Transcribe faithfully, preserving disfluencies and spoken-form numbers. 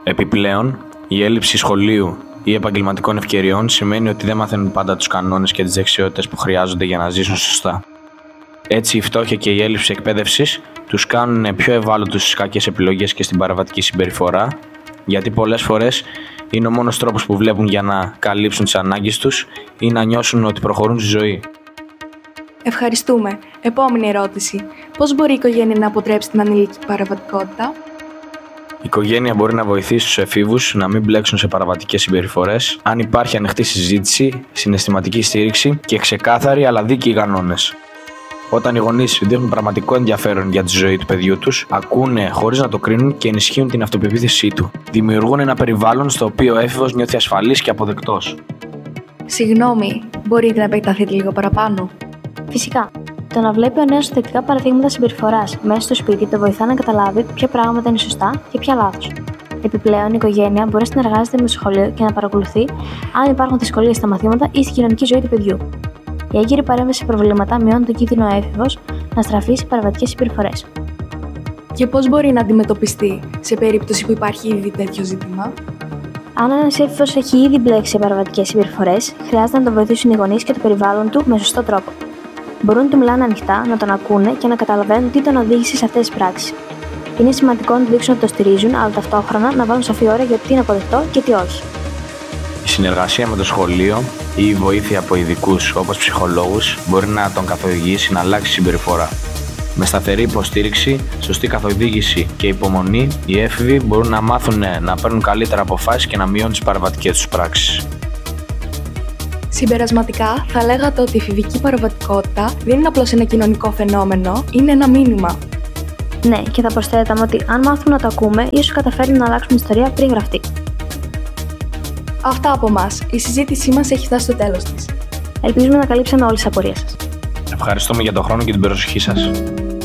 Επιπλέον, η έλλειψη σχολείου ή επαγγελματικών ευκαιριών σημαίνει ότι δεν μαθαίνουν πάντα τους κανόνες και τις δεξιότητες που χρειάζονται για να ζήσουν σωστά. Έτσι, η φτώχεια και η έλλειψη εκπαίδευσης τους κάνουν πιο ευάλωτους στις κακές επιλογές και στην παραβατική συμπεριφορά, γιατί πολλές φορές είναι ο μόνος τρόπος που βλέπουν για να καλύψουν τις ανάγκες τους ή να νιώσουν ότι προχωρούν στη ζωή. Ευχαριστούμε. Επόμενη ερώτηση. Πώς μπορεί η οικογένεια να αποτρέψει την ανήλικη παραβατικότητα? Η οικογένεια μπορεί να βοηθήσει τους εφήβους να μην μπλέξουν σε παραβατικές συμπεριφορές, αν υπάρχει ανοιχτή συζήτηση, συναισθηματική στήριξη και ξεκάθαροι αλλά δίκαιοι κανόνες. Όταν οι γονείς δείχνουν πραγματικό ενδιαφέρον για τη ζωή του παιδιού τους, ακούνε χωρίς να το κρίνουν και ενισχύουν την αυτοπεποίθησή του. Δημιουργούν ένα περιβάλλον στο οποίο ο έφηβος νιώθει ασφαλής και αποδεκτός. Συγγνώμη, μπορείτε να επεκταθείτε λίγο παραπάνω? Φυσικά. Το να βλέπει ο νέος θετικά παραδείγματα συμπεριφοράς μέσα στο σπίτι το βοηθά να καταλάβει ποια πράγματα είναι σωστά και ποια λάθος. Επιπλέον, η οικογένεια μπορεί να συνεργάζεται με το σχολείο και να παρακολουθεί αν υπάρχουν δυσκολίες στα μαθήματα ή στην κοινωνική ζωή του παιδιού. Η έγκαιρη παρέμβαση σε προβλήματα μειώνει τον κίνδυνο ο έφηβος να στραφεί σε παραβατικές συμπεριφορές. Και πώς μπορεί να αντιμετωπιστεί σε περίπτωση που υπάρχει ήδη τέτοιο ζήτημα? Αν ένας έφηβος έχει ήδη μπλέξει σε παραβατικές συμπεριφορές, χρειάζεται να τον βοηθήσουν οι γονείς και το περιβάλλον του με σωστό τρόπο. Μπορούν να του μιλάνε ανοιχτά, να τον ακούνε και να καταλαβαίνουν τι τον οδήγησε σε αυτές τις πράξεις. Είναι σημαντικό να του δείξουν ότι το στηρίζουν, αλλά ταυτόχρονα να βάλουν σαφή ώρα για τι είναι αποδεκτό και τι όχι. Η συνεργασία με το σχολείο ή η βοήθεια από ειδικούς όπως ψυχολόγους μπορεί να τον καθοδηγήσει να αλλάξει συμπεριφορά. Με σταθερή υποστήριξη, σωστή καθοδήγηση και υπομονή, οι έφηβοι μπορούν να μάθουν να παίρνουν καλύτερα αποφάσεις και να μειώνουν τις παραβατικές τους πράξεις. Συμπερασματικά, θα λέγατε ότι η εφηβική παραβατικότητα δεν είναι απλώς ένα κοινωνικό φαινόμενο, είναι ένα μήνυμα. Ναι, και θα προσθέταμε ότι αν μάθουμε να το ακούμε, ίσως καταφέρουμε να αλλάξουμε την ιστορία πριν γραφτεί. Αυτά από εμάς. Η συζήτησή μας έχει φτάσει στο τέλος της. Ελπίζουμε να καλύψαμε όλες τις απορίες σας. Ευχαριστούμε για τον χρόνο και την προσοχή σας.